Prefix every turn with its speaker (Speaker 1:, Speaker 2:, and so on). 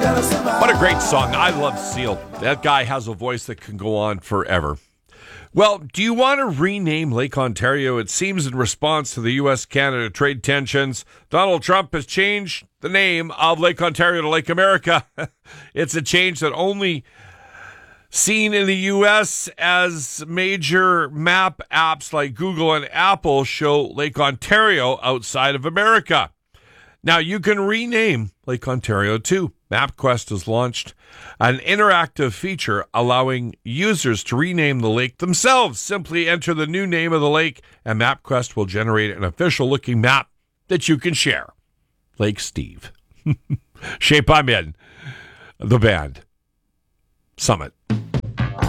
Speaker 1: What a great song. I love Seal. That guy has a voice that can go on forever. Well, do you want to rename Lake Ontario? It seems in response to the U.S.-Canada trade tensions, Donald Trump has changed the name of Lake Ontario to Lake America. It's a change that only seen in the U.S. as major map apps like Google and Apple show Lake Ontario outside of America. Now, you can rename Lake Ontario too. MapQuest has launched an interactive feature allowing users to rename the lake themselves. Simply enter the new name of the lake, and MapQuest will generate an official-looking map that you can share. Lake Steve. Shape I'm In. The band. Summit.